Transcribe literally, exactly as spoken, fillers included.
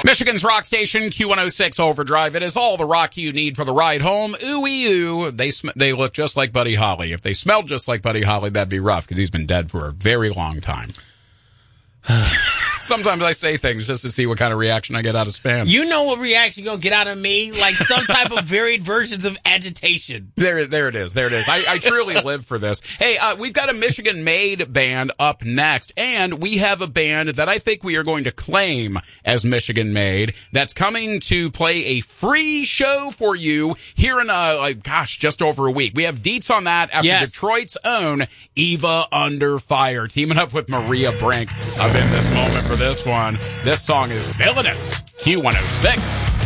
Michigan's rock station, Q one oh six Overdrive. It is all the rock you need for the ride home. Ooh-wee ooh. They, sm- they look just like Buddy Holly. If they smelled just like Buddy Holly, that'd be rough because he's been dead for a very long time. Sometimes I say things just to see what kind of reaction I get out of Spam. You know what reaction you're going to get out of me? Like some type of varied versions of agitation. There, there it is. There it is. I, I truly live for this. Hey, uh, we've got a Michigan-made band up next, and we have a band that I think we are going to claim as Michigan-made that's coming to play a free show for you here in, uh, like, gosh, just over a week. We have deets on that after yes. Detroit's own Eva Under Fire, teaming up with Maria Brink of In This Moment for this one. This song is Villainous, Q one oh six.